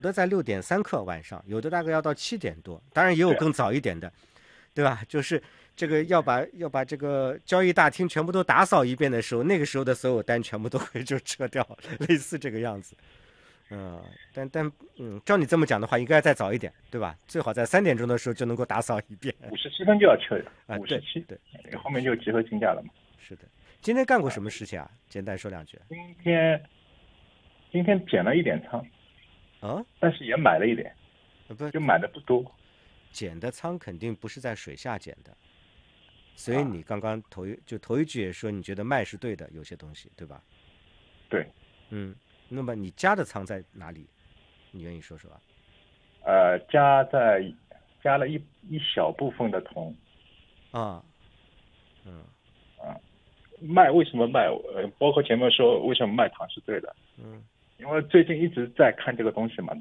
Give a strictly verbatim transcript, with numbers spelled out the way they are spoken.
的在六点三刻晚上，有的大概要到七点多，当然也有对啊， 更早一点的，对吧？就是这个要把要把这个交易大厅全部都打扫一遍的时候，那个时候的所有单全部都会就撤掉，类似这个样子。嗯，但但嗯，照你这么讲的话，应该再早一点，对吧？最好在三点钟的时候就能够打扫一遍。 五十七分就要撤的， 啊，对五十七， 对对， 后面是就集合竞价了嘛。 是的。今天干过啊， 什么事情啊？简单说两句。 今天今天减了一点仓， 啊， 但是也买了一点， 呃不， 就买的不多减的仓肯定不是在水下减的，所以啊。 你刚刚头一就头一句也说你觉得卖是对的，有些东西，对吧？ 对， 嗯，那么你加的仓在哪里？你愿意说说啊？ 呃，加在加了一一小部分的铜啊，嗯啊。卖为什么卖？呃，包括前面说为什么卖糖是对的， 嗯。 因为最近一直在看这个东西嘛，